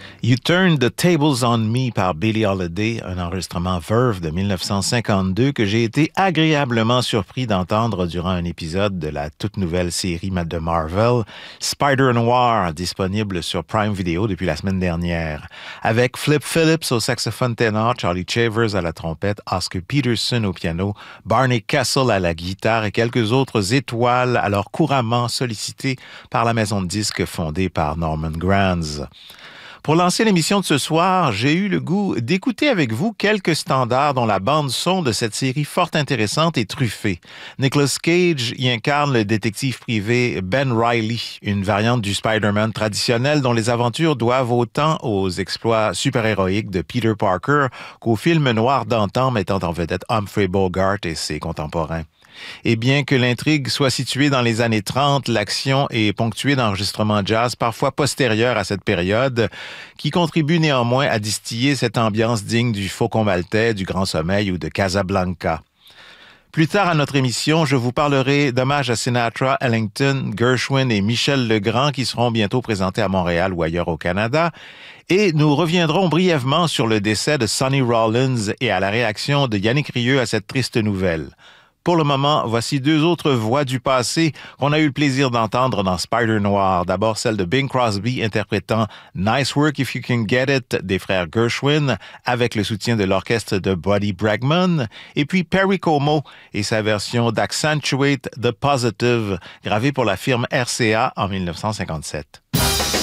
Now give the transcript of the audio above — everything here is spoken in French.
You Turned the Tables on Me par Billie Holiday, un enregistrement Verve de 1952 que j'ai été agréablement surpris d'entendre durant un épisode de la toute nouvelle série de Marvel, Spider-Noir, disponible sur Prime Video depuis la semaine dernière. Avec Flip Phillips au saxophone ténor, Charlie Chavers à la trompette, Oscar Peterson au piano, Barney Kessel à la guitare et quelques autres étoiles alors couramment sollicitées par la maison de disques fondée par Norman Granz. Pour lancer l'émission de ce soir, j'ai eu le goût d'écouter avec vous quelques standards dont la bande-son de cette série fort intéressante est truffée. Nicolas Cage y incarne le détective privé Ben Reilly, une variante du Spider-Man traditionnel dont les aventures doivent autant aux exploits super-héroïques de Peter Parker qu'au film noir d'antan mettant en vedette Humphrey Bogart et ses contemporains. Et bien que l'intrigue soit située dans les années 30, l'action est ponctuée d'enregistrements jazz parfois postérieurs à cette période, qui contribuent néanmoins à distiller cette ambiance digne du Faucon maltais, du Grand Sommeil ou de Casablanca. Plus tard à notre émission, je vous parlerai d'hommages à Sinatra, Ellington, Gershwin et Michel Legrand qui seront bientôt présentés à Montréal ou ailleurs au Canada. Et nous reviendrons brièvement sur le décès de Sonny Rollins et à la réaction de Yannick Rieu à cette triste nouvelle. Pour le moment, voici deux autres voix du passé qu'on a eu le plaisir d'entendre dans Spider-Noir. D'abord celle de Bing Crosby interprétant Nice Work If You Can Get It des frères Gershwin avec le soutien de l'orchestre de Buddy Bregman. Et puis Perry Como et sa version d'Accentuate the Positive gravée pour la firme RCA en 1957.